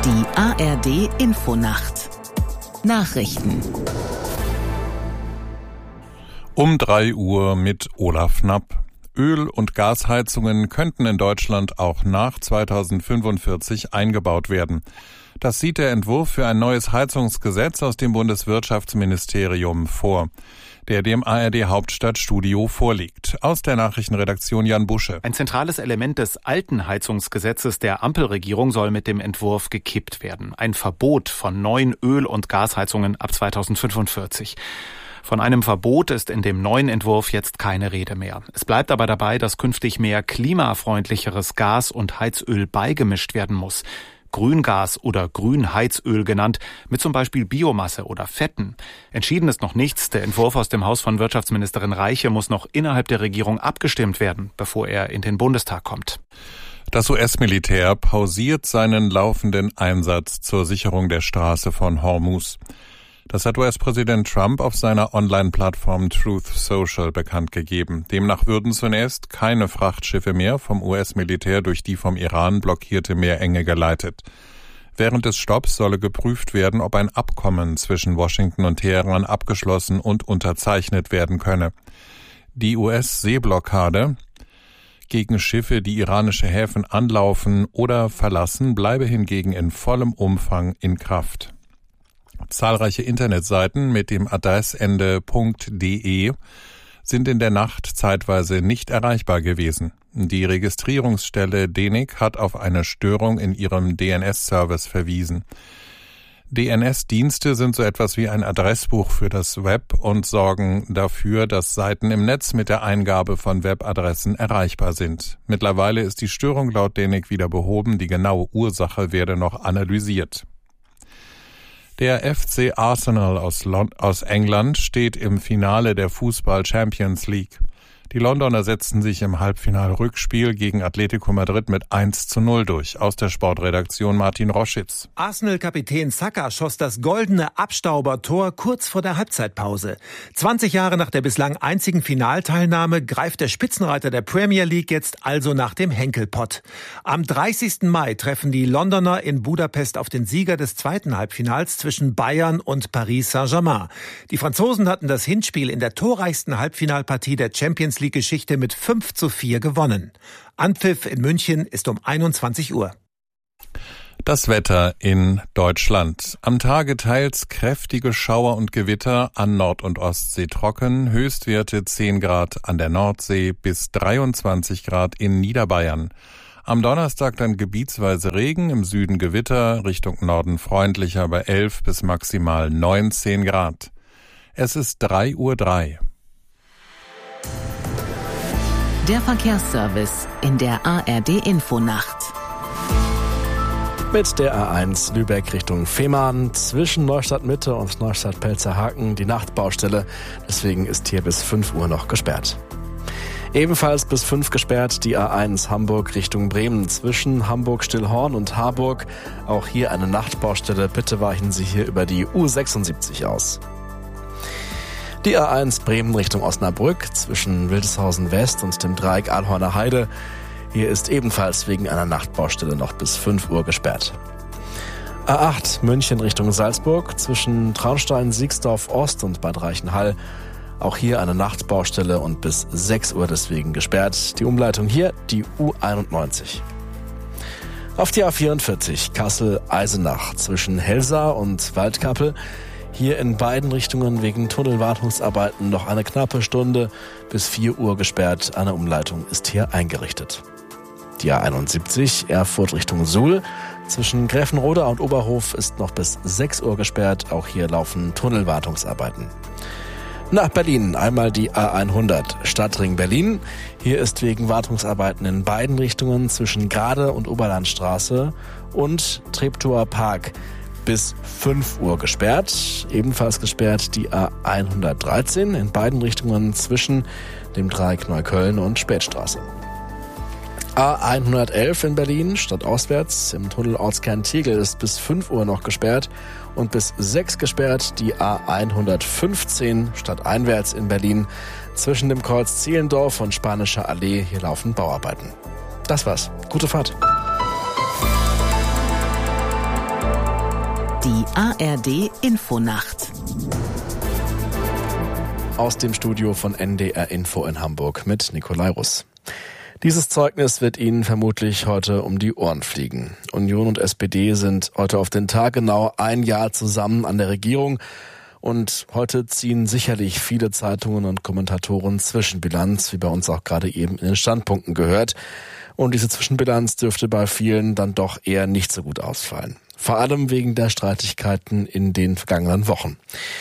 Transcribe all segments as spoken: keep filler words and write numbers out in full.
Die A R D-Infonacht. Nachrichten. Um drei Uhr mit Olaf Knapp. Öl- und Gasheizungen könnten in Deutschland auch nach zweitausendfünfundvierzig eingebaut werden. Das sieht der Entwurf für ein neues Heizungsgesetz aus dem Bundeswirtschaftsministerium vor, der dem A R D-Hauptstadtstudio vorliegt. Aus der Nachrichtenredaktion Jan Busche. Ein zentrales Element des alten Heizungsgesetzes der Ampelregierung soll mit dem Entwurf gekippt werden. Ein Verbot von neuen Öl- und Gasheizungen ab zweitausendfünfundvierzig. Von einem Verbot ist in dem neuen Entwurf jetzt keine Rede mehr. Es bleibt aber dabei, dass künftig mehr klimafreundlicheres Gas und Heizöl beigemischt werden muss. Grüngas oder Grünheizöl genannt, mit zum Beispiel Biomasse oder Fetten. Entschieden ist noch nichts. Der Entwurf aus dem Haus von Wirtschaftsministerin Reiche muss noch innerhalb der Regierung abgestimmt werden, bevor er in den Bundestag kommt. Das U S-Militär pausiert seinen laufenden Einsatz zur Sicherung der Straße von Hormuz. Das hat U S-Präsident Trump auf seiner Online-Plattform Truth Social bekannt gegeben. Demnach würden zunächst keine Frachtschiffe mehr vom U S-Militär durch die vom Iran blockierte Meerenge geleitet. Während des Stopps solle geprüft werden, ob ein Abkommen zwischen Washington und Teheran abgeschlossen und unterzeichnet werden könne. Die U S-Seeblockade gegen Schiffe, die iranische Häfen anlaufen oder verlassen, bleibe hingegen in vollem Umfang in Kraft. Zahlreiche Internetseiten mit dem Adressende .de sind in der Nacht zeitweise nicht erreichbar gewesen. Die Registrierungsstelle D E N I C hat auf eine Störung in ihrem D N S-Service verwiesen. D N S-Dienste sind so etwas wie ein Adressbuch für das Web und sorgen dafür, dass Seiten im Netz mit der Eingabe von Webadressen erreichbar sind. Mittlerweile ist die Störung laut D E N I C wieder behoben, die genaue Ursache werde noch analysiert. Der F C Arsenal aus, Lond- aus England steht im Finale der Fußball Champions League. Die Londoner setzten sich im Halbfinal-Rückspiel gegen Atletico Madrid mit eins zu null durch. Aus der Sportredaktion Martin Roschitz. Arsenal-Kapitän Saka schoss das goldene Abstaubertor kurz vor der Halbzeitpause. zwanzig Jahre nach der bislang einzigen Finalteilnahme greift der Spitzenreiter der Premier League jetzt also nach dem Henkelpott. Am dreißigsten Mai treffen die Londoner in Budapest auf den Sieger des zweiten Halbfinals zwischen Bayern und Paris Saint-Germain. Die Franzosen hatten das Hinspiel in der torreichsten Halbfinalpartie der Champions League-Geschichte mit fünf zu vier gewonnen. Anpfiff in München ist um einundzwanzig Uhr. Das Wetter in Deutschland. Am Tage teils kräftige Schauer und Gewitter, an Nord- und Ostsee trocken, Höchstwerte zehn Grad an der Nordsee bis dreiundzwanzig Grad in Niederbayern. Am Donnerstag dann gebietsweise Regen, im Süden Gewitter, Richtung Norden freundlicher bei elf bis maximal neunzehn Grad. Es ist drei Uhr drei. Der Verkehrsservice in der A R D-Infonacht. Mit der A eins Lübeck Richtung Fehmarn zwischen Neustadt Mitte und Neustadt Pelzerhaken die Nachtbaustelle. Deswegen ist hier bis fünf Uhr noch gesperrt. Ebenfalls bis fünf gesperrt die A eins Hamburg Richtung Bremen zwischen Hamburg-Stillhorn und Harburg. Auch hier eine Nachtbaustelle. Bitte weichen Sie hier über die U sechsundsiebzig aus. Die A eins Bremen Richtung Osnabrück zwischen Wildeshausen West und dem Dreieck Alhorner Heide. Hier ist ebenfalls wegen einer Nachtbaustelle noch bis fünf Uhr gesperrt. A acht München Richtung Salzburg zwischen Traunstein, Siegsdorf Ost und Bad Reichenhall. Auch hier eine Nachtbaustelle und bis sechs Uhr deswegen gesperrt. Die Umleitung hier die U einundneunzig. Auf die A vierundvierzig Kassel-Eisenach zwischen Helsa und Waldkappel. Hier in beiden Richtungen wegen Tunnelwartungsarbeiten noch eine knappe Stunde bis vier Uhr gesperrt. Eine Umleitung ist hier eingerichtet. Die A einundsiebzig Erfurt Richtung Suhl zwischen Gräfenroda und Oberhof ist noch bis sechs Uhr gesperrt. Auch hier laufen Tunnelwartungsarbeiten. Nach Berlin einmal die A hundert Stadtring Berlin. Hier ist wegen Wartungsarbeiten in beiden Richtungen zwischen Grade und Oberlandstraße und Treptower Park bis fünf Uhr gesperrt. Ebenfalls gesperrt die A hundertdreizehn in beiden Richtungen zwischen dem Dreieck Neukölln und Spätstraße. A hundertelf in Berlin, stadtauswärts im Tunnel Ortskern Tegel ist bis fünf Uhr noch gesperrt und bis sechs gesperrt die A hundertfünfzehn stadteinwärts in Berlin zwischen dem Kreuz Zehlendorf und Spanischer Allee. Hier laufen Bauarbeiten. Das war's. Gute Fahrt. Die A R D Infonacht. Aus dem Studio von N D R Info in Hamburg mit Nikolai Russ. Dieses Zeugnis wird Ihnen vermutlich heute um die Ohren fliegen. Union und S P D sind heute auf den Tag genau ein Jahr zusammen an der Regierung. Und heute ziehen sicherlich viele Zeitungen und Kommentatoren Zwischenbilanz, wie bei uns auch gerade eben in den Standpunkten gehört. Und diese Zwischenbilanz dürfte bei vielen dann doch eher nicht so gut ausfallen. Vor allem wegen der Streitigkeiten in den vergangenen Wochen.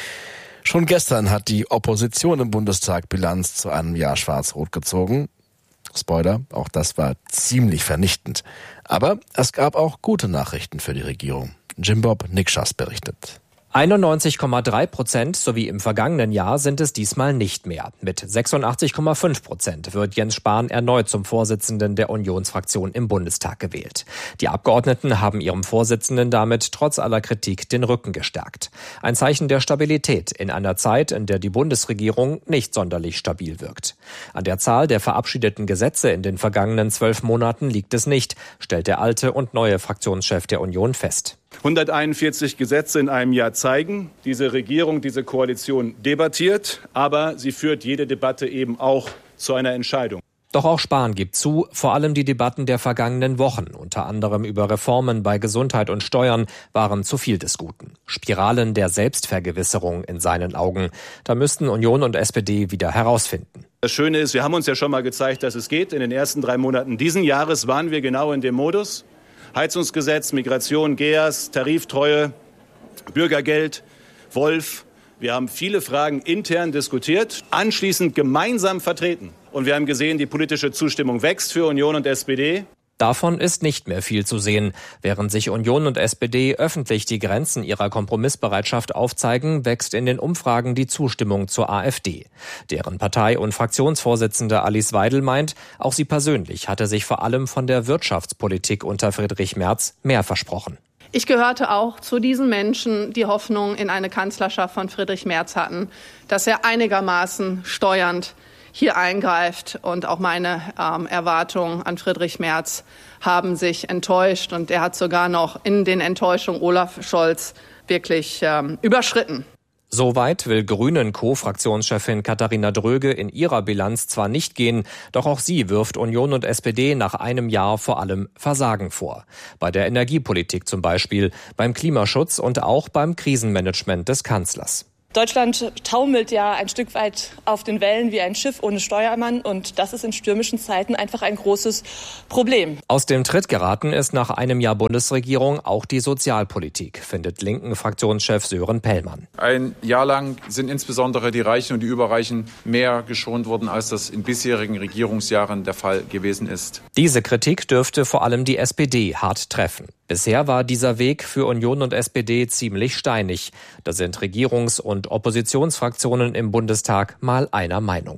Schon gestern hat die Opposition im Bundestag Bilanz zu einem Jahr Schwarz-Rot gezogen. Spoiler, auch das war ziemlich vernichtend. Aber es gab auch gute Nachrichten für die Regierung. Jim Bob Nikschas berichtet. einundneunzig Komma drei Prozent sowie im vergangenen Jahr sind es diesmal nicht mehr. Mit sechsundachtzig Komma fünf Prozent wird Jens Spahn erneut zum Vorsitzenden der Unionsfraktion im Bundestag gewählt. Die Abgeordneten haben ihrem Vorsitzenden damit trotz aller Kritik den Rücken gestärkt. Ein Zeichen der Stabilität in einer Zeit, in der die Bundesregierung nicht sonderlich stabil wirkt. An der Zahl der verabschiedeten Gesetze in den vergangenen zwölf Monaten liegt es nicht, stellt der alte und neue Fraktionschef der Union fest. hunderteinundvierzig Gesetze in einem Jahr zeigen, diese Regierung, diese Koalition debattiert, aber sie führt jede Debatte eben auch zu einer Entscheidung. Doch auch Spahn gibt zu, vor allem die Debatten der vergangenen Wochen, unter anderem über Reformen bei Gesundheit und Steuern, waren zu viel des Guten. Spiralen der Selbstvergewisserung in seinen Augen. Da müssten Union und S P D wieder herausfinden. Das Schöne ist, wir haben uns ja schon mal gezeigt, dass es geht. In den ersten drei Monaten diesen Jahres waren wir genau in dem Modus. Heizungsgesetz, Migration, G E A S, Tariftreue, Bürgergeld, Wolf. Wir haben viele Fragen intern diskutiert, anschließend gemeinsam vertreten. Und wir haben gesehen, die politische Zustimmung wächst für Union und S P D. Davon ist nicht mehr viel zu sehen. Während sich Union und S P D öffentlich die Grenzen ihrer Kompromissbereitschaft aufzeigen, wächst in den Umfragen die Zustimmung zur AfD. Deren Partei- und Fraktionsvorsitzende Alice Weidel meint, auch sie persönlich hatte sich vor allem von der Wirtschaftspolitik unter Friedrich Merz mehr versprochen. Ich gehörte auch zu diesen Menschen, die Hoffnung in eine Kanzlerschaft von Friedrich Merz hatten, dass er einigermaßen steuernd hier eingreift. Und auch meine ähm, Erwartungen an Friedrich Merz haben sich enttäuscht. Und er hat sogar noch in den Enttäuschungen Olaf Scholz wirklich ähm, überschritten. Soweit will Grünen-Co-Fraktionschefin Katharina Dröge in ihrer Bilanz zwar nicht gehen, doch auch sie wirft Union und S P D nach einem Jahr vor allem Versagen vor. Bei der Energiepolitik zum Beispiel, beim Klimaschutz und auch beim Krisenmanagement des Kanzlers. Deutschland taumelt ja ein Stück weit auf den Wellen wie ein Schiff ohne Steuermann und das ist in stürmischen Zeiten einfach ein großes Problem. Aus dem Tritt geraten ist nach einem Jahr Bundesregierung auch die Sozialpolitik, findet linken Fraktionschef Sören Pellmann. Ein Jahr lang sind insbesondere die Reichen und die Überreichen mehr geschont worden, als das in bisherigen Regierungsjahren der Fall gewesen ist. Diese Kritik dürfte vor allem die S P D hart treffen. Bisher war dieser Weg für Union und S P D ziemlich steinig. Da sind Regierungs- und Oppositionsfraktionen im Bundestag mal einer Meinung.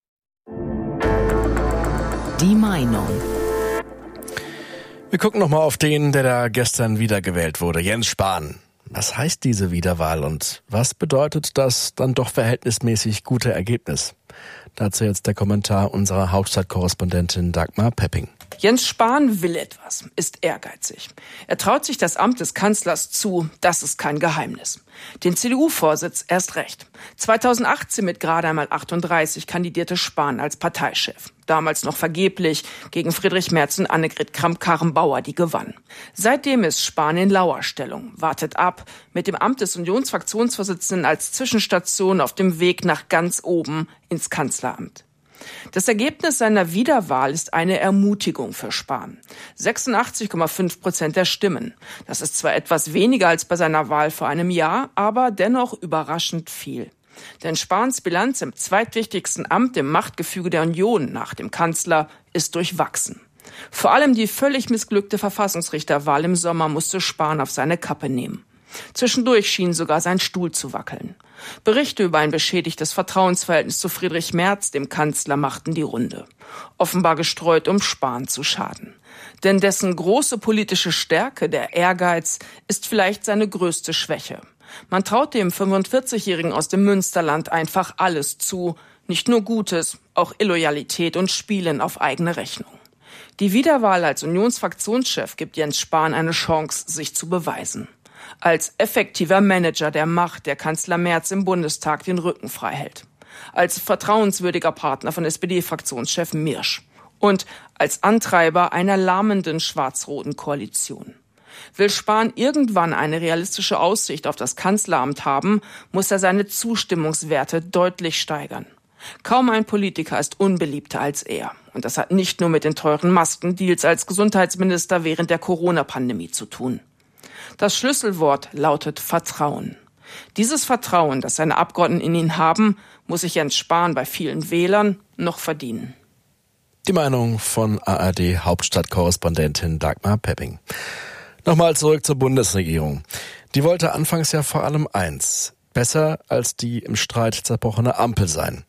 Die Meinung. Wir gucken nochmal auf den, der da gestern wiedergewählt wurde, Jens Spahn. Was heißt diese Wiederwahl und was bedeutet das dann doch verhältnismäßig gute Ergebnis? Dazu jetzt der Kommentar unserer Hauptstadtkorrespondentin Dagmar Pepping. Jens Spahn will etwas, ist ehrgeizig. Er traut sich das Amt des Kanzlers zu, das ist kein Geheimnis. Den C D U-Vorsitz erst recht. zweitausendachtzehn mit gerade einmal achtunddreißig kandidierte Spahn als Parteichef. Damals noch vergeblich gegen Friedrich Merz und Annegret Kramp-Karrenbauer, die gewann. Seitdem ist Spahn in Lauerstellung, wartet ab, mit dem Amt des Unionsfraktionsvorsitzenden als Zwischenstation auf dem Weg nach ganz oben ins Kanzleramt. Das Ergebnis seiner Wiederwahl ist eine Ermutigung für Spahn. sechsundachtzig Komma fünf Prozent der Stimmen. Das ist zwar etwas weniger als bei seiner Wahl vor einem Jahr, aber dennoch überraschend viel. Denn Spahns Bilanz im zweitwichtigsten Amt im Machtgefüge der Union nach dem Kanzler ist durchwachsen. Vor allem die völlig missglückte Verfassungsrichterwahl im Sommer musste Spahn auf seine Kappe nehmen. Zwischendurch schien sogar sein Stuhl zu wackeln. Berichte über ein beschädigtes Vertrauensverhältnis zu Friedrich Merz, dem Kanzler, machten die Runde. Offenbar gestreut, um Spahn zu schaden. Denn dessen große politische Stärke, der Ehrgeiz, ist vielleicht seine größte Schwäche. Man traut dem fünfundvierzigjährigen aus dem Münsterland einfach alles zu. Nicht nur Gutes, auch Illoyalität und Spielen auf eigene Rechnung. Die Wiederwahl als Unionsfraktionschef gibt Jens Spahn eine Chance, sich zu beweisen. Als effektiver Manager der Macht, der Kanzler Merz im Bundestag den Rücken frei hält. Als vertrauenswürdiger Partner von S P D-Fraktionschef Mirsch. Und als Antreiber einer lahmenden schwarz-roten Koalition. Will Spahn irgendwann eine realistische Aussicht auf das Kanzleramt haben, muss er seine Zustimmungswerte deutlich steigern. Kaum ein Politiker ist unbeliebter als er. Und das hat nicht nur mit den teuren Maskendeals als Gesundheitsminister während der Corona-Pandemie zu tun. Das Schlüsselwort lautet Vertrauen. Dieses Vertrauen, das seine Abgeordneten in ihn haben, muss sich Jens Spahn bei vielen Wählern noch verdienen. Die Meinung von A R D-Hauptstadtkorrespondentin Dagmar Pepping. Nochmal zurück zur Bundesregierung. Die wollte anfangs ja vor allem eins: besser als die im Streit zerbrochene Ampel sein.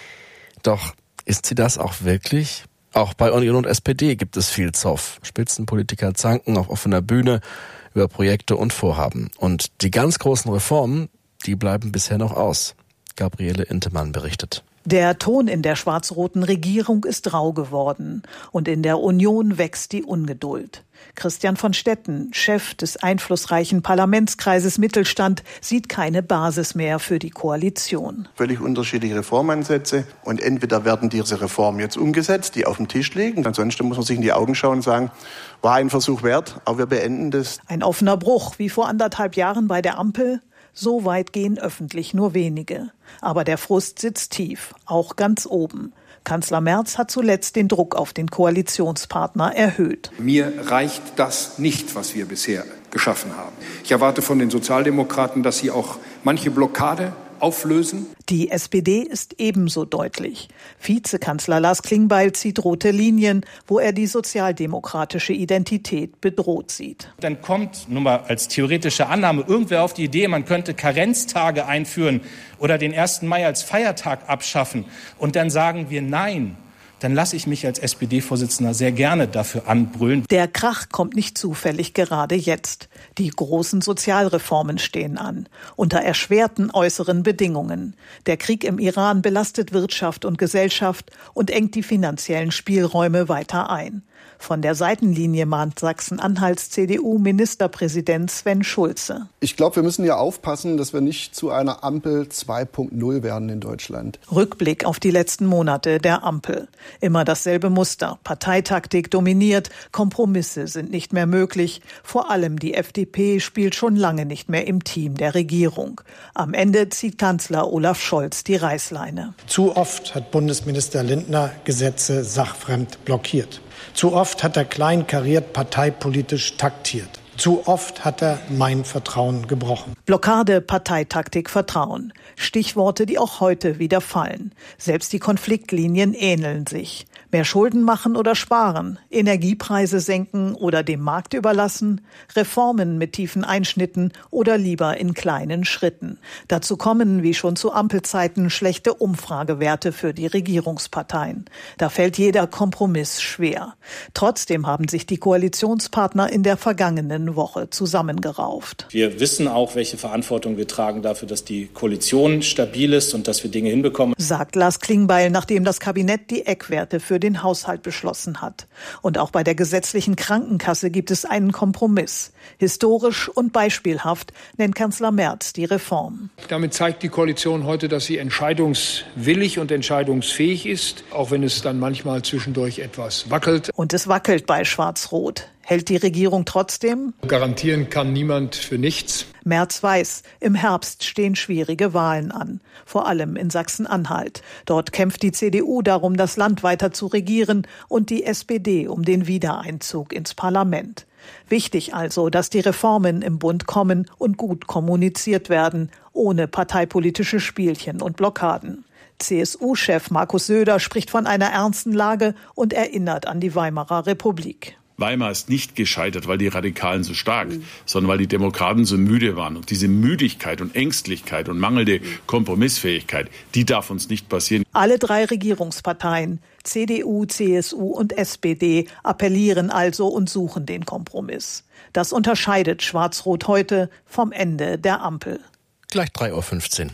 Doch ist sie das auch wirklich? Auch bei Union und S P D gibt es viel Zoff. Spitzenpolitiker zanken auf offener Bühne über Projekte und Vorhaben. Und die ganz großen Reformen, die bleiben bisher noch aus. Gabriele Intemann berichtet. Der Ton in der schwarz-roten Regierung ist rau geworden und in der Union wächst die Ungeduld. Christian von Stetten, Chef des einflussreichen Parlamentskreises Mittelstand, sieht keine Basis mehr für die Koalition. Völlig unterschiedliche Reformansätze und entweder werden diese Reformen jetzt umgesetzt, die auf dem Tisch liegen. Ansonsten muss man sich in die Augen schauen und sagen, war ein Versuch wert, aber wir beenden das. Ein offener Bruch wie vor anderthalb Jahren bei der Ampel. So weit gehen öffentlich nur wenige. Aber der Frust sitzt tief, auch ganz oben. Kanzler Merz hat zuletzt den Druck auf den Koalitionspartner erhöht. Mir reicht das nicht, was wir bisher geschaffen haben. Ich erwarte von den Sozialdemokraten, dass sie auch manche Blockade auflösen. Die S P D ist ebenso deutlich. Vizekanzler Lars Klingbeil zieht rote Linien, wo er die sozialdemokratische Identität bedroht sieht. Dann kommt, nur mal als theoretische Annahme, irgendwer auf die Idee, man könnte Karenztage einführen oder den ersten Mai als Feiertag abschaffen. Und dann sagen wir nein. Dann lasse ich mich als S P D-Vorsitzender sehr gerne dafür anbrüllen. Der Krach kommt nicht zufällig gerade jetzt. Die großen Sozialreformen stehen an, unter erschwerten äußeren Bedingungen. Der Krieg im Iran belastet Wirtschaft und Gesellschaft und engt die finanziellen Spielräume weiter ein. Von der Seitenlinie mahnt Sachsen-Anhalts C D U-Ministerpräsident Sven Schulze. Ich glaube, wir müssen ja aufpassen, dass wir nicht zu einer Ampel zwei Punkt null werden in Deutschland. Rückblick auf die letzten Monate der Ampel. Immer dasselbe Muster. Parteitaktik dominiert, Kompromisse sind nicht mehr möglich. Vor allem die F D P spielt schon lange nicht mehr im Team der Regierung. Am Ende zieht Kanzler Olaf Scholz die Reißleine. Zu oft hat Bundesminister Lindner Gesetze sachfremd blockiert. Zu oft hat er kleinkariert parteipolitisch taktiert. Zu oft hat er mein Vertrauen gebrochen. Blockade, Parteitaktik, Vertrauen. Stichworte, die auch heute wieder fallen. Selbst die Konfliktlinien ähneln sich. Mehr Schulden machen oder sparen, Energiepreise senken oder dem Markt überlassen, Reformen mit tiefen Einschnitten oder lieber in kleinen Schritten. Dazu kommen, wie schon zu Ampelzeiten, schlechte Umfragewerte für die Regierungsparteien. Da fällt jeder Kompromiss schwer. Trotzdem haben sich die Koalitionspartner in der vergangenen Woche zusammengerauft. Wir wissen auch, welche Verantwortung wir tragen dafür, dass die Koalition stabil ist und dass wir Dinge hinbekommen, sagt Lars Klingbeil, nachdem das Kabinett die Eckwerte für den Haushalt beschlossen hat. Und auch bei der gesetzlichen Krankenkasse gibt es einen Kompromiss. Historisch und beispielhaft nennt Kanzler Merz die Reform. Damit zeigt die Koalition heute, dass sie entscheidungswillig und entscheidungsfähig ist, auch wenn es dann manchmal zwischendurch etwas wackelt. Und es wackelt bei Schwarz-Rot. Hält die Regierung trotzdem? Garantieren kann niemand für nichts. Merz weiß, im Herbst stehen schwierige Wahlen an, vor allem in Sachsen-Anhalt. Dort kämpft die C D U darum, das Land weiter zu regieren und die S P D um den Wiedereinzug ins Parlament. Wichtig also, dass die Reformen im Bund kommen und gut kommuniziert werden, ohne parteipolitische Spielchen und Blockaden. C S U-Chef Markus Söder spricht von einer ernsten Lage und erinnert an die Weimarer Republik. Weimar ist nicht gescheitert, weil die Radikalen so stark, mhm. sondern weil die Demokraten so müde waren. Und diese Müdigkeit und Ängstlichkeit und mangelnde Kompromissfähigkeit, die darf uns nicht passieren. Alle drei Regierungsparteien, C D U, C S U und S P D, appellieren also und suchen den Kompromiss. Das unterscheidet Schwarz-Rot heute vom Ende der Ampel. Gleich drei Uhr fünfzehn.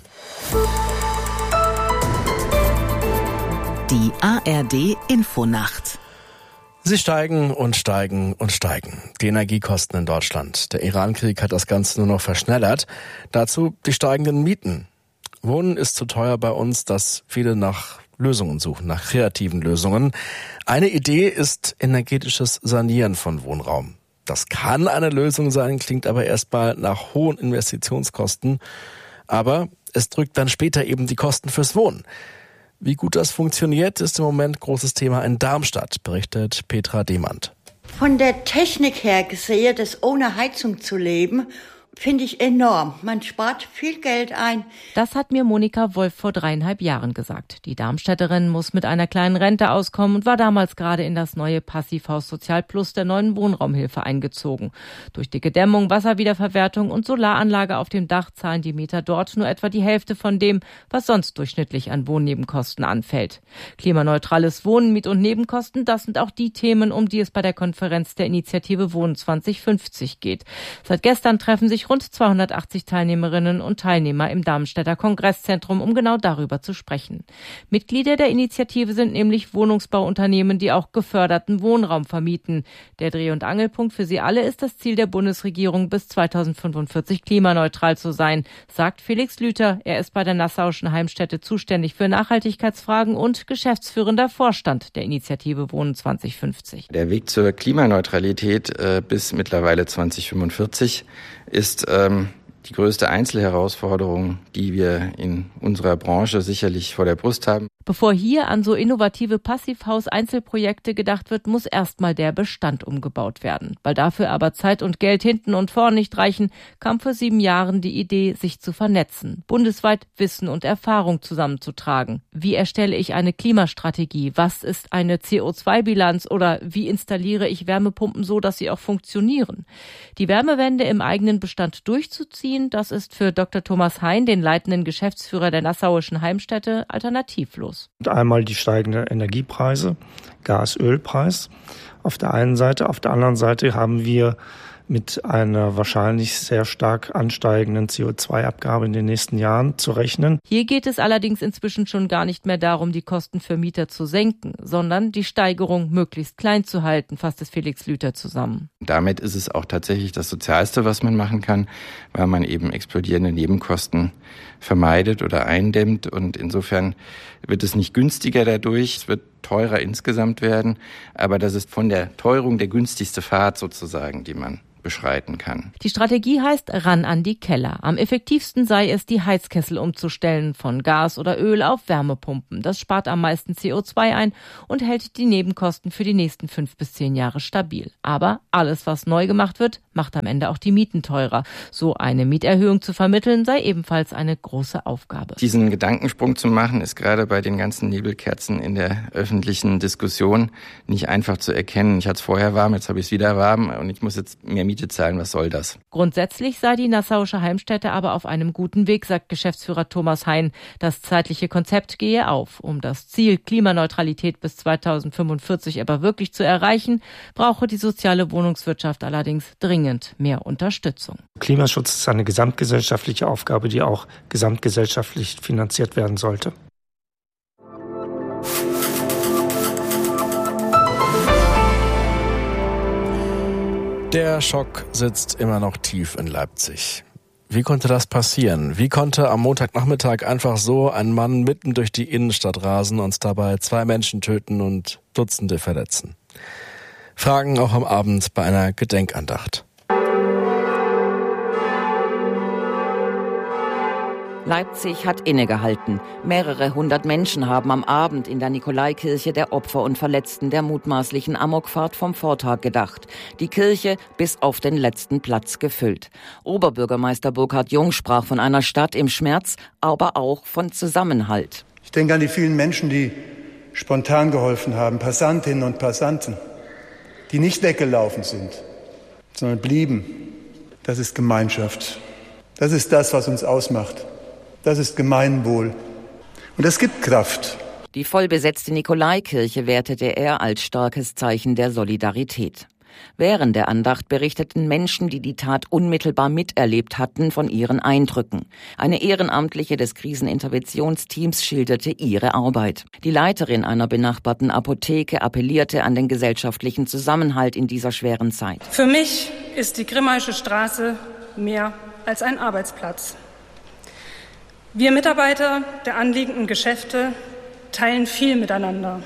Die A R D Infonacht. Sie steigen und steigen und steigen. Die Energiekosten in Deutschland. Der Iran-Krieg hat das Ganze nur noch verschnellert. Dazu die steigenden Mieten. Wohnen ist zu teuer bei uns, dass viele nach Lösungen suchen, nach kreativen Lösungen. Eine Idee ist energetisches Sanieren von Wohnraum. Das kann eine Lösung sein, klingt aber erstmal nach hohen Investitionskosten. Aber es drückt dann später eben die Kosten fürs Wohnen. Wie gut das funktioniert, ist im Moment großes Thema in Darmstadt, berichtet Petra Demand. Von der Technik her gesehen, das ohne Heizung zu leben, finde ich enorm. Man spart viel Geld ein. Das hat mir Monika Wolf vor dreieinhalb Jahren gesagt. Die Darmstädterin muss mit einer kleinen Rente auskommen und war damals gerade in das neue Passivhaus Sozial Plus der neuen Wohnraumhilfe eingezogen. Durch die Gedämmung, Wasserwiederverwertung und Solaranlage auf dem Dach zahlen die Mieter dort nur etwa die Hälfte von dem, was sonst durchschnittlich an Wohnnebenkosten anfällt. Klimaneutrales Wohnen, Miet- und Nebenkosten, das sind auch die Themen, um die es bei der Konferenz der Initiative Wohnen zwanzig fünfzig geht. Seit gestern treffen sich rund zweihundertachtzig Teilnehmerinnen und Teilnehmer im Darmstädter Kongresszentrum, um genau darüber zu sprechen. Mitglieder der Initiative sind nämlich Wohnungsbauunternehmen, die auch geförderten Wohnraum vermieten. Der Dreh- und Angelpunkt für sie alle ist das Ziel der Bundesregierung, bis zweitausendfünfundvierzig klimaneutral zu sein, sagt Felix Lüther. Er ist bei der Nassauischen Heimstätte zuständig für Nachhaltigkeitsfragen und geschäftsführender Vorstand der Initiative Wohnen zwanzig fünfzig. Der Weg zur Klimaneutralität äh, bis mittlerweile zwanzig fünfundvierzig ist ähm, die größte Einzelherausforderung, die wir in unserer Branche sicherlich vor der Brust haben. Bevor hier an so innovative Passivhaus-Einzelprojekte gedacht wird, muss erstmal der Bestand umgebaut werden. Weil dafür aber Zeit und Geld hinten und vorn nicht reichen, kam vor sieben Jahren die Idee, sich zu vernetzen, bundesweit Wissen und Erfahrung zusammenzutragen. Wie erstelle ich eine Klimastrategie? Was ist eine C O zwei Bilanz? Oder wie installiere ich Wärmepumpen so, dass sie auch funktionieren? Die Wärmewende im eigenen Bestand durchzuziehen, das ist für Doktor Thomas Hein, den leitenden Geschäftsführer der Nassauischen Heimstätte, alternativlos. Einmal die steigenden Energiepreise, Gas-, Ölpreis auf der einen Seite. Auf der anderen Seite haben wir mit einer wahrscheinlich sehr stark ansteigenden C O zwei Abgabe in den nächsten Jahren zu rechnen. Hier geht es allerdings inzwischen schon gar nicht mehr darum, die Kosten für Mieter zu senken, sondern die Steigerung möglichst klein zu halten, fasst es Felix Lüther zusammen. Damit ist es auch tatsächlich das Sozialste, was man machen kann, weil man eben explodierende Nebenkosten vermeidet oder eindämmt. Und insofern wird es nicht günstiger dadurch, es wird teurer insgesamt werden, aber das ist von der Teuerung der günstigste Pfad sozusagen, die man beschreiten kann. Die Strategie heißt ran an die Keller. Am effektivsten sei es, die Heizkessel umzustellen von Gas oder Öl auf Wärmepumpen. Das spart am meisten C O zwei ein und hält die Nebenkosten für die nächsten fünf bis zehn Jahre stabil. Aber alles, was neu gemacht wird, macht am Ende auch die Mieten teurer. So eine Mieterhöhung zu vermitteln, sei ebenfalls eine große Aufgabe. Diesen Gedankensprung zu machen, ist gerade bei den ganzen Nebelkerzen in der öffentlichen Diskussion nicht einfach zu erkennen. Ich hatte es vorher warm, jetzt habe ich es wieder warm und ich muss jetzt mehr Miete zahlen, was soll das? Grundsätzlich sei die Nassauische Heimstätte aber auf einem guten Weg, sagt Geschäftsführer Thomas Hein. Das zeitliche Konzept gehe auf. Um das Ziel Klimaneutralität bis zweitausendfünfundvierzig aber wirklich zu erreichen, brauche die soziale Wohnungswirtschaft allerdings dringend mehr Unterstützung. Klimaschutz ist eine gesamtgesellschaftliche Aufgabe, die auch gesamtgesellschaftlich finanziert werden sollte. Der Schock sitzt immer noch tief in Leipzig. Wie konnte das passieren? Wie konnte am Montagnachmittag einfach so ein Mann mitten durch die Innenstadt rasen und dabei zwei Menschen töten und Dutzende verletzen? Fragen auch am Abend bei einer Gedenkandacht. Leipzig hat innegehalten. Mehrere hundert Menschen haben am Abend in der Nikolaikirche der Opfer und Verletzten der mutmaßlichen Amokfahrt vom Vortag gedacht. Die Kirche bis auf den letzten Platz gefüllt. Oberbürgermeister Burkhard Jung sprach von einer Stadt im Schmerz, aber auch von Zusammenhalt. Ich denke an die vielen Menschen, die spontan geholfen haben, Passantinnen und Passanten, die nicht weggelaufen sind, sondern blieben. Das ist Gemeinschaft. Das ist das, was uns ausmacht. Das ist Gemeinwohl. Und das gibt Kraft. Die vollbesetzte Nikolaikirche wertete er als starkes Zeichen der Solidarität. Während der Andacht berichteten Menschen, die die Tat unmittelbar miterlebt hatten, von ihren Eindrücken. Eine Ehrenamtliche des Kriseninterventionsteams schilderte ihre Arbeit. Die Leiterin einer benachbarten Apotheke appellierte an den gesellschaftlichen Zusammenhalt in dieser schweren Zeit. Für mich ist die Grimmaische Straße mehr als ein Arbeitsplatz. Wir Mitarbeiter der anliegenden Geschäfte teilen viel miteinander.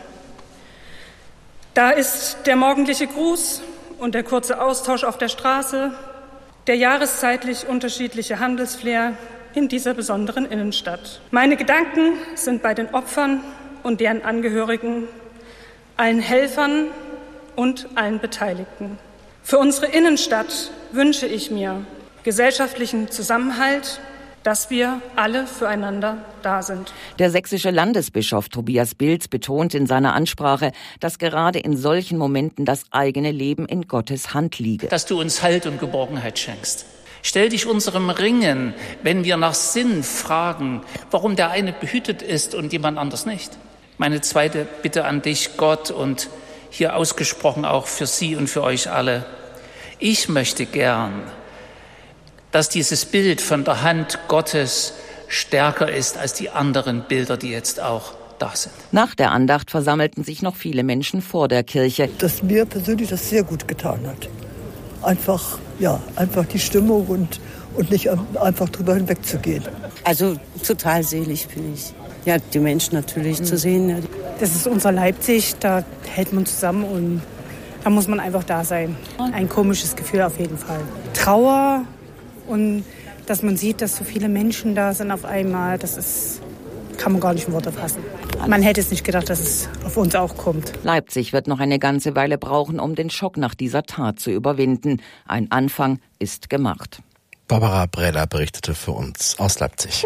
Da ist der morgendliche Gruß und der kurze Austausch auf der Straße, der jahreszeitlich unterschiedliche Handelsflair in dieser besonderen Innenstadt. Meine Gedanken sind bei den Opfern und deren Angehörigen, allen Helfern und allen Beteiligten. Für unsere Innenstadt wünsche ich mir gesellschaftlichen Zusammenhalt, dass wir alle füreinander da sind. Der sächsische Landesbischof Tobias Bilz betont in seiner Ansprache, dass gerade in solchen Momenten das eigene Leben in Gottes Hand liege. Dass du uns Halt und Geborgenheit schenkst. Stell dich unserem Ringen, wenn wir nach Sinn fragen, warum der eine behütet ist und jemand anders nicht. Meine zweite Bitte an dich, Gott, und hier ausgesprochen auch für Sie und für euch alle. Ich möchte gern, dass dieses Bild von der Hand Gottes stärker ist als die anderen Bilder, die jetzt auch da sind. Nach der Andacht versammelten sich noch viele Menschen vor der Kirche. Dass mir persönlich das sehr gut getan hat. Einfach, ja, einfach die Stimmung und, und nicht einfach drüber hinwegzugehen. Also total selig bin ich. Ja, die Menschen natürlich mhm. zu sehen. Ja. Das ist unser Leipzig, da hält man zusammen und da muss man einfach da sein. Ein komisches Gefühl auf jeden Fall. Trauer. Und dass man sieht, dass so viele Menschen da sind auf einmal, das ist, kann man gar nicht in Worte fassen. Man hätte es nicht gedacht, dass es auf uns auch kommt. Leipzig wird noch eine ganze Weile brauchen, um den Schock nach dieser Tat zu überwinden. Ein Anfang ist gemacht. Barbara Bräder berichtete für uns aus Leipzig.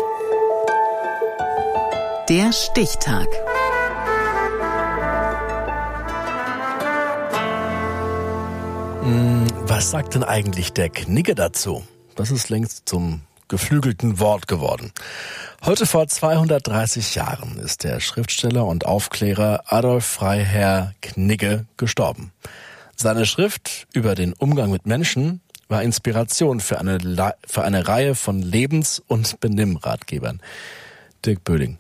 Der Stichtag. Was sagt denn eigentlich der Knigge dazu? Das ist längst zum geflügelten Wort geworden. Heute vor zweihundertdreißig Jahren ist der Schriftsteller und Aufklärer Adolf Freiherr Knigge gestorben. Seine Schrift über den Umgang mit Menschen war Inspiration für eine, für eine Reihe von Lebens- und Benimmratgebern. Dirk Böhling.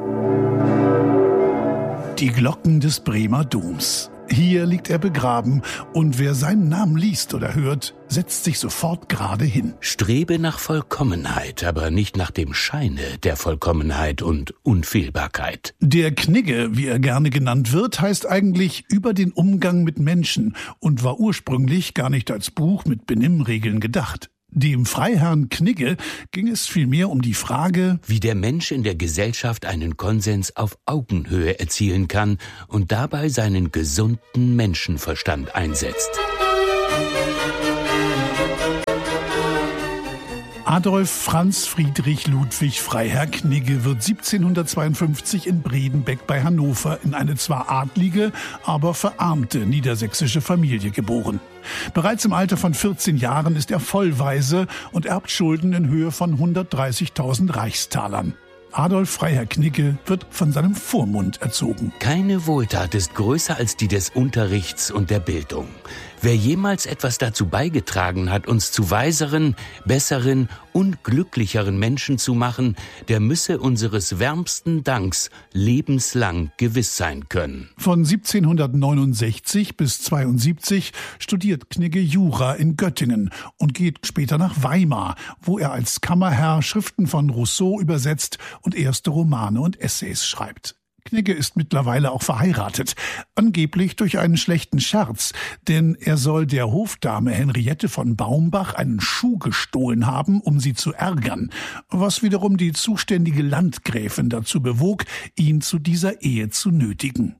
Die Glocken des Bremer Doms. Hier liegt er begraben und wer seinen Namen liest oder hört, setzt sich sofort gerade hin. Strebe nach Vollkommenheit, aber nicht nach dem Scheine der Vollkommenheit und Unfehlbarkeit. Der Knigge, wie er gerne genannt wird, heißt eigentlich über den Umgang mit Menschen und war ursprünglich gar nicht als Buch mit Benimmregeln gedacht. Dem Freiherrn Knigge ging es vielmehr um die Frage, wie der Mensch in der Gesellschaft einen Konsens auf Augenhöhe erzielen kann und dabei seinen gesunden Menschenverstand einsetzt. Adolf Franz Friedrich Ludwig Freiherr Knigge wird siebzehnhundertzweiundfünfzig in Bredenbeck bei Hannover in eine zwar adlige, aber verarmte niedersächsische Familie geboren. Bereits im Alter von vierzehn Jahren ist er vollweise und erbt Schulden in Höhe von hundertdreißigtausend Reichstalern. Adolf Freiherr Knigge wird von seinem Vormund erzogen. Keine Wohltat ist größer als die des Unterrichts und der Bildung. Wer jemals etwas dazu beigetragen hat, uns zu weiseren, besseren und glücklicheren Menschen zu machen, der müsse unseres wärmsten Danks lebenslang gewiss sein können. Von siebzehnhundertneunundsechzig bis zweiundsiebzig studiert Knigge Jura in Göttingen und geht später nach Weimar, wo er als Kammerherr Schriften von Rousseau übersetzt und erste Romane und Essays schreibt. Knigge ist mittlerweile auch verheiratet, angeblich durch einen schlechten Scherz, denn er soll der Hofdame Henriette von Baumbach einen Schuh gestohlen haben, um sie zu ärgern, was wiederum die zuständige Landgräfin dazu bewog, ihn zu dieser Ehe zu nötigen.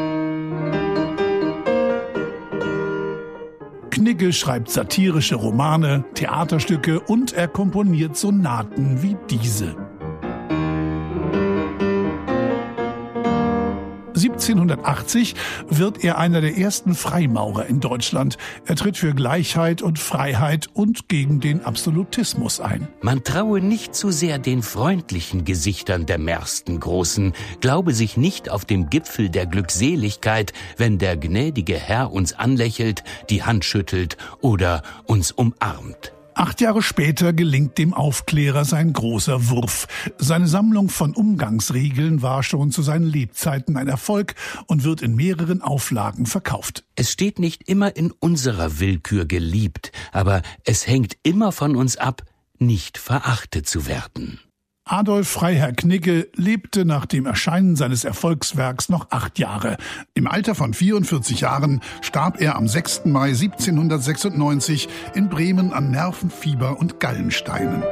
Knigge schreibt satirische Romane, Theaterstücke und er komponiert Sonaten wie diese. achtzehnhundertachtzig wird er einer der ersten Freimaurer in Deutschland. Er tritt für Gleichheit und Freiheit und gegen den Absolutismus ein. Man traue nicht zu sehr den freundlichen Gesichtern der Märstengroßen, glaube sich nicht auf dem Gipfel der Glückseligkeit, wenn der gnädige Herr uns anlächelt, die Hand schüttelt oder uns umarmt. Acht Jahre später gelingt dem Aufklärer sein großer Wurf. Seine Sammlung von Umgangsregeln war schon zu seinen Lebzeiten ein Erfolg und wird in mehreren Auflagen verkauft. Es steht nicht immer in unserer Willkür geliebt, aber es hängt immer von uns ab, nicht verachtet zu werden. Adolf Freiherr Knigge lebte nach dem Erscheinen seines Erfolgswerks noch acht Jahre. Im Alter von vierundvierzig Jahren starb er am sechsten Mai siebzehnhundertsechsundneunzig in Bremen an Nervenfieber und Gallensteinen.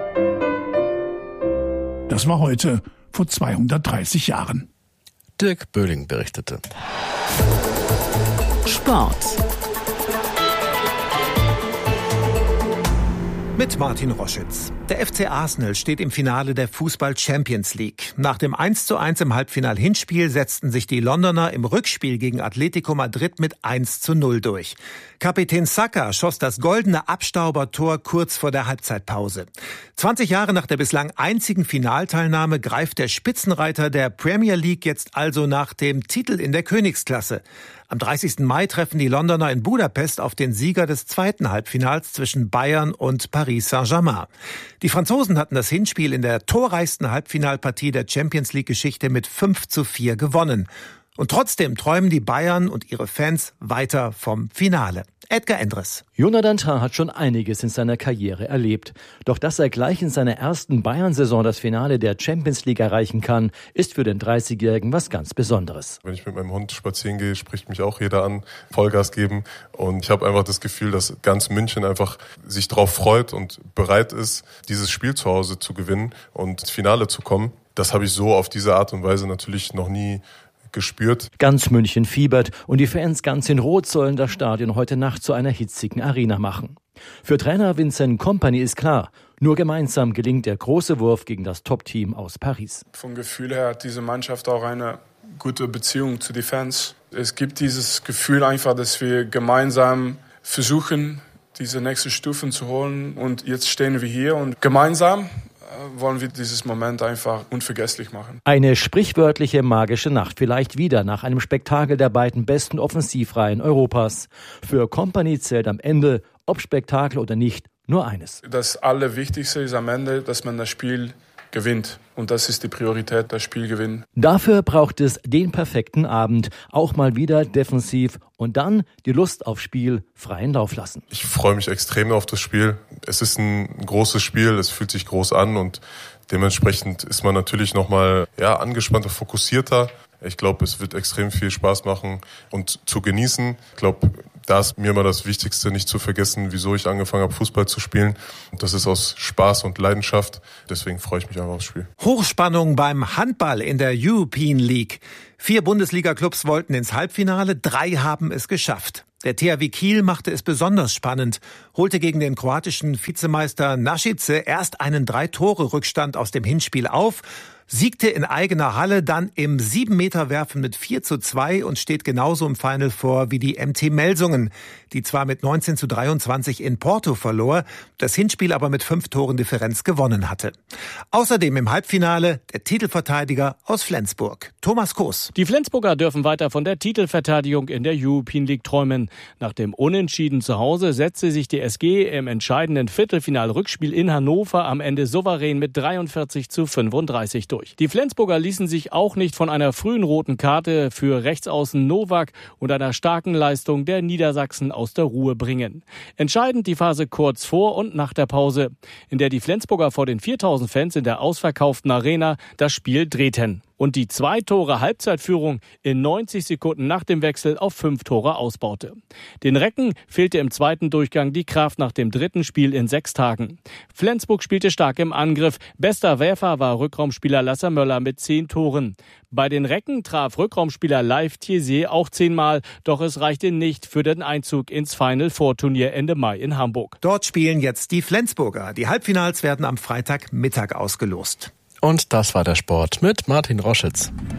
Das war heute vor zweihundertdreißig Jahren. Dirk Böhling berichtete. Sport. Mit Martin Roschitz. Der F C Arsenal steht im Finale der Fußball Champions League. Nach dem eins zu eins im Halbfinal-Hinspiel setzten sich die Londoner im Rückspiel gegen Atletico Madrid mit eins zu null durch. Kapitän Saka schoss das goldene Abstaubertor kurz vor der Halbzeitpause. zwanzig Jahre nach der bislang einzigen Finalteilnahme greift der Spitzenreiter der Premier League jetzt also nach dem Titel in der Königsklasse. Am dreißigsten Mai treffen die Londoner in Budapest auf den Sieger des zweiten Halbfinals zwischen Bayern und Paris Saint-Germain. Die Franzosen hatten das Hinspiel in der torreichsten Halbfinalpartie der Champions League-Geschichte mit fünf zu vier gewonnen. Und trotzdem träumen die Bayern und ihre Fans weiter vom Finale. Edgar Endres. Jonathan Tah hat schon einiges in seiner Karriere erlebt. Doch dass er gleich in seiner ersten Bayern-Saison das Finale der Champions League erreichen kann, ist für den dreißigjährigen was ganz Besonderes. Wenn ich mit meinem Hund spazieren gehe, spricht mich auch jeder an, Vollgas geben. Und ich habe einfach das Gefühl, dass ganz München einfach sich darauf freut und bereit ist, dieses Spiel zu Hause zu gewinnen und ins Finale zu kommen. Das habe ich so auf diese Art und Weise natürlich noch nie gespürt. Ganz München fiebert und die Fans ganz in Rot sollen das Stadion heute Nacht zu einer hitzigen Arena machen. Für Trainer Vincent Kompany ist klar, nur gemeinsam gelingt der große Wurf gegen das Top-Team aus Paris. Vom Gefühl her hat diese Mannschaft auch eine gute Beziehung zu den Fans. Es gibt dieses Gefühl einfach, dass wir gemeinsam versuchen, diese nächsten Stufen zu holen. Und jetzt stehen wir hier und gemeinsam wollen wir dieses Moment einfach unvergesslich machen. Eine sprichwörtliche magische Nacht, vielleicht wieder nach einem Spektakel der beiden besten Offensivreihen Europas. Für Kompany zählt am Ende, ob Spektakel oder nicht, nur eines. Das Allerwichtigste ist am Ende, dass man das Spiel gewinnt. Und das ist die Priorität, das Spiel gewinnen. Dafür braucht es den perfekten Abend. Auch mal wieder defensiv und dann die Lust auf Spiel freien Lauf lassen. Ich freue mich extrem auf das Spiel. Es ist ein großes Spiel, es fühlt sich groß an und dementsprechend ist man natürlich nochmal ja, angespannter, fokussierter. Ich glaube, es wird extrem viel Spaß machen und zu genießen. Ich glaube, da ist mir immer das Wichtigste, nicht zu vergessen, wieso ich angefangen habe, Fußball zu spielen. Und das ist aus Spaß und Leidenschaft. Deswegen freue ich mich einfach aufs Spiel. Hochspannung beim Handball in der European League. Vier Bundesliga-Clubs wollten ins Halbfinale, drei haben es geschafft. Der T H W Kiel machte es besonders spannend, holte gegen den kroatischen Vizemeister Našice erst einen Drei-Tore-Rückstand aus dem Hinspiel auf, siegte in eigener Halle dann im sieben-Meter-Werfen mit vier zu zwei und steht genauso im Final Four wie die M T Melsungen, die zwar mit neunzehn zu dreiundzwanzig in Porto verlor, das Hinspiel aber mit fünf Toren Differenz gewonnen hatte. Außerdem im Halbfinale der Titelverteidiger aus Flensburg, Thomas Koos. Die Flensburger dürfen weiter von der Titelverteidigung in der European League träumen. Nach dem Unentschieden zu Hause setzte sich die S G im entscheidenden Viertelfinal-Rückspiel in Hannover am Ende souverän mit dreiundvierzig zu fünfunddreißig durch. Die Flensburger ließen sich auch nicht von einer frühen roten Karte für Rechtsaußen Nowak und einer starken Leistung der Niedersachsen aus der Ruhe bringen. Entscheidend die Phase kurz vor und nach der Pause, in der die Flensburger vor den viertausend Fans in der ausverkauften Arena das Spiel drehten und die zwei Tore Halbzeitführung in neunzig Sekunden nach dem Wechsel auf fünf Tore ausbaute. Den Recken fehlte im zweiten Durchgang die Kraft nach dem dritten Spiel in sechs Tagen. Flensburg spielte stark im Angriff. Bester Werfer war Rückraumspieler Lasse Möller mit zehn Toren. Bei den Recken traf Rückraumspieler Leif Thiesier auch zehnmal, doch es reichte nicht für den Einzug ins Final Four Turnier Ende Mai in Hamburg. Dort spielen jetzt die Flensburger. Die Halbfinals werden am Freitagmittag ausgelost. Und das war der Sport mit Martin Roschitz.